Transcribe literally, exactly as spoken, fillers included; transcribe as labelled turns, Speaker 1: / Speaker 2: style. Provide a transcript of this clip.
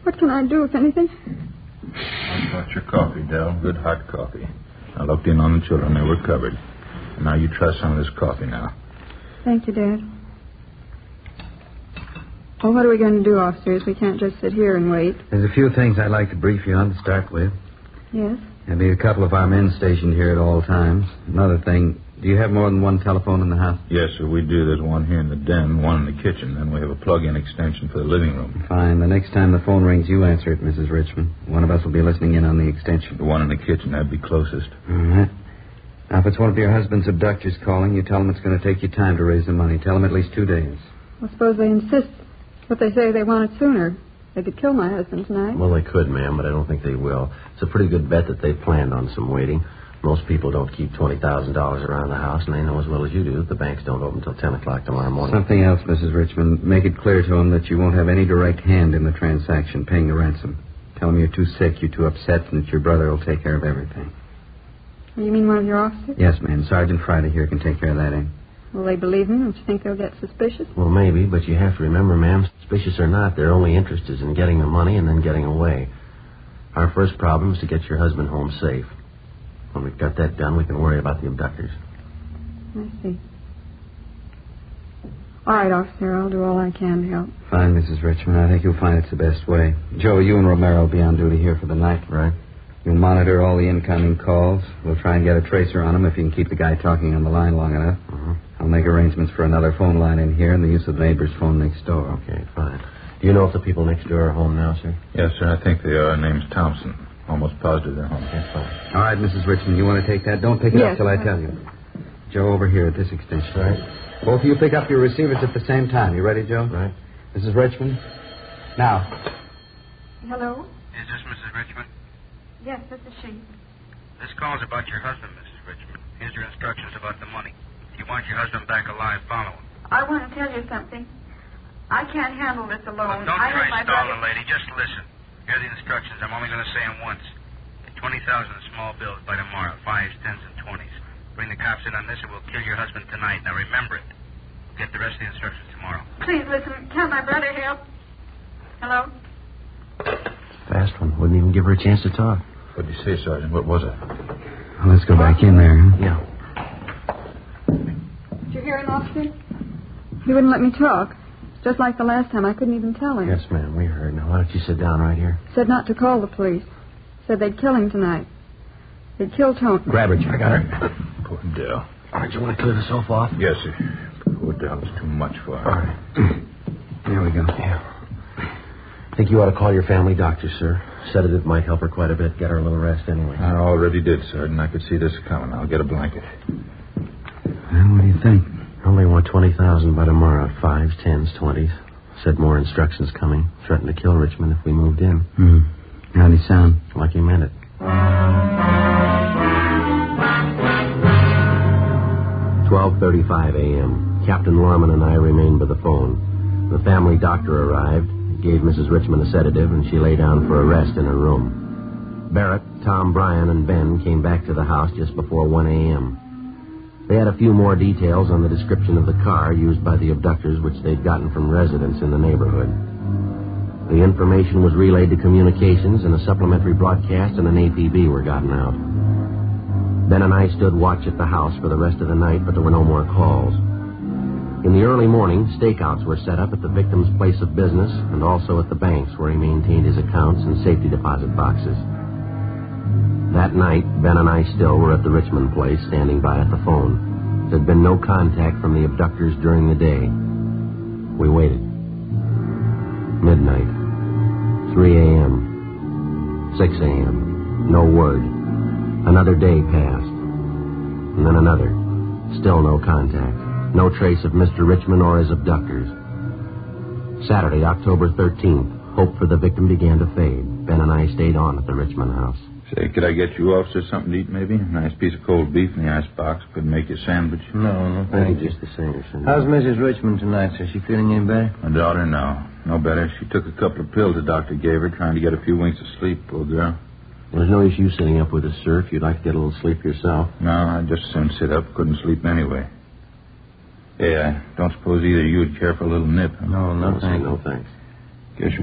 Speaker 1: What can I do, if anything?
Speaker 2: I got your coffee, Del. Good hot coffee. I looked in on the children. They were covered. Now you try some of this coffee now.
Speaker 1: Thank you, Dad. Well, what are we going to do, officers? We can't just sit here and wait.
Speaker 3: There's a few things I'd like to brief you on to start with.
Speaker 1: Yes?
Speaker 3: There'll be a couple of our men stationed here at all times. Another thing, do you have more than one telephone in the house?
Speaker 2: Yes, sir, we do. There's one here in the den, one in the kitchen. Then we have a plug-in extension for the living room.
Speaker 3: Fine. The next time the phone rings, you answer it, Missus Richmond. One of us will be listening in on the extension.
Speaker 2: The one in the kitchen, that'd be closest.
Speaker 3: All right. Now, if it's one of your husband's abductors calling, you tell them it's going to take you time to raise the money. Tell them at least two days.
Speaker 1: I suppose they insist, but they say they want it sooner. They could kill my husband tonight.
Speaker 4: Well, they could, ma'am, but I don't think they will. It's a pretty good bet that they planned on some waiting. Most people don't keep twenty thousand dollars around the house, and they know as well as you do that the banks don't open until ten o'clock tomorrow morning.
Speaker 3: Something else, Missus Richmond. Make it clear to them that you won't have any direct hand in the transaction, paying the ransom. Tell them you're too sick, you're too upset, and that your brother will take care of everything.
Speaker 1: You mean one of your officers?
Speaker 3: Yes, ma'am. Sergeant Friday here can take care of that, eh?
Speaker 1: Will they believe me? Don't you think they'll get suspicious?
Speaker 4: Well, maybe, but you have to remember, ma'am, suspicious or not, their only interest is in getting the money and then getting away. Our first problem is to get your husband home safe. When we've got that done, we can worry about the abductors.
Speaker 1: I see. All right, officer, I'll do all I can to help.
Speaker 3: Fine, Missus Richmond. I think you'll find it's the best way. Joe, you and Romero will be on duty here for the night.
Speaker 4: Right.
Speaker 3: You'll monitor all the incoming calls. We'll try and get a tracer on him if you can keep the guy talking on the line long enough.
Speaker 4: Uh-huh.
Speaker 3: I'll make arrangements for another phone line in here and the use of the neighbor's phone next door.
Speaker 4: Okay, fine. Do you know if the people next door are home now, sir?
Speaker 2: Yes, sir, I think they are. Name's Thompson. Almost positive they're home.
Speaker 4: Okay, fine.
Speaker 3: All right, Missus Richmond, you want to take that? Don't pick it
Speaker 1: Yes,
Speaker 3: up till I
Speaker 1: sir.
Speaker 3: tell you. Joe, over here at this extension.
Speaker 4: All right.
Speaker 3: Both of you pick up your receivers at the same time. You ready, Joe?
Speaker 4: Right.
Speaker 3: Missus Richmond? Now.
Speaker 1: Hello?
Speaker 5: Is this Missus Richmond?
Speaker 1: Yes, this is she.
Speaker 5: This call's about your husband, Missus Richmond. Here's your instructions about the money. If you want your husband back alive, follow him.
Speaker 1: I want to tell you something. I can't handle this alone.
Speaker 5: Well, don't
Speaker 1: I
Speaker 5: try
Speaker 1: have my
Speaker 5: stalling,
Speaker 1: brother...
Speaker 5: lady. Just listen. Here are the instructions. I'm only going to say them once. twenty thousand in small bills by tomorrow. Fives, tens, and twenties. Bring the cops in on this and we'll kill your husband tonight. Now remember it. Get the rest of the instructions tomorrow.
Speaker 1: Please listen. Can my brother help? Hello?
Speaker 4: Fast one. Wouldn't even give her a chance to talk.
Speaker 2: What'd you say, Sergeant? What was it?
Speaker 3: Well, let's go back in there. Huh?
Speaker 4: Yeah.
Speaker 1: Did you hear him, officer? He wouldn't let me talk. Just like the last time, I couldn't even tell him.
Speaker 4: Yes, ma'am, we heard. Now, why don't you sit down right here?
Speaker 1: Said not to call the police. Said they'd kill him tonight. They'd kill Tony.
Speaker 4: Grab her, I got her.
Speaker 2: Poor Dell.
Speaker 4: All right, you want to clear the sofa off?
Speaker 2: Yes, sir. Poor Dell is too much for her.
Speaker 4: All right.
Speaker 3: Here we go.
Speaker 4: Yeah. I think you ought to call your family doctor, sir. Sedative might help her quite a bit. Get her a little rest anyway.
Speaker 2: I already did, Sergeant. I could see this coming. I'll get a blanket.
Speaker 3: Well, what do you think?
Speaker 4: Only want twenty thousand by tomorrow. Fives, tens, twenties. Said more instructions coming. Threatened to kill Richmond if we moved in.
Speaker 3: Hmm. How'd he sound?
Speaker 4: Like he meant it. twelve thirty-five a.m. Captain Lorman and I remained by the phone. The family doctor arrived, gave Missus Richmond a sedative, and she lay down for a rest in her room. Barrett, Tom, Bryan, and Ben came back to the house just before one a.m. They had a few more details on the description of the car used by the abductors, which they'd gotten from residents in the neighborhood. The information was relayed to communications, and a supplementary broadcast and an A P B were gotten out. Ben and I stood watch at the house for the rest of the night, but there were no more calls. In the early morning, stakeouts were set up at the victim's place of business and also at the banks where he maintained his accounts and safety deposit boxes. That night, Ben and I still were at the Richmond place, standing by at the phone. There had been no contact from the abductors during the day. We waited. Midnight. three a.m. six a.m. No word. Another day passed. And then another. Still no contact. No trace of Mister Richmond or his abductors. Saturday, October thirteenth. Hope for the victim began to fade. Ben and I stayed on at the Richmond house.
Speaker 2: Say, could I get you officers something to eat, maybe? A nice piece of cold beef in the icebox. Could make you a sandwich.
Speaker 3: No, no, thank you.
Speaker 4: Just the same.
Speaker 3: How's Missus Richmond tonight, sir? Is she feeling any better?
Speaker 2: My daughter, no. No better. She took a couple of pills the doctor gave her, trying to get a few winks of sleep, poor girl.
Speaker 4: There's no use you sitting up with us, sir, if you'd like to get a little sleep yourself.
Speaker 2: No, I'd just as soon sit up. Couldn't sleep anyway. Hey, I don't suppose either of you would care for a little nip. Huh?
Speaker 3: No, no,
Speaker 4: No,
Speaker 3: thank you.
Speaker 4: no thanks.
Speaker 2: Guess you